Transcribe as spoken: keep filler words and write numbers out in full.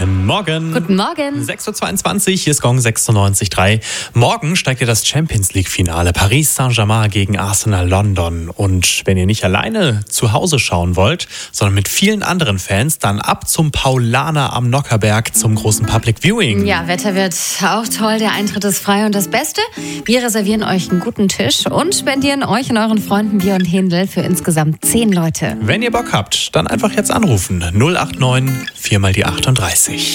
Guten Morgen. Guten Morgen. sechs Uhr zweiundzwanzig, hier ist Gong sechsundneunzig Komma drei. Morgen steigt ja das Champions League-Finale. Paris Saint-Germain gegen Arsenal London. Und wenn ihr nicht alleine zu Hause schauen wollt, sondern mit vielen anderen Fans, dann ab zum Paulaner am Nockherberg zum großen Public Viewing. Ja, Wetter wird auch toll. Der Eintritt ist frei. Und das Beste, wir reservieren euch einen guten Tisch und spendieren euch und euren Freunden Bier und Händel für insgesamt zehn Leute. Wenn ihr Bock habt, dann einfach jetzt anrufen. null acht neun vier mal die achtunddreißig.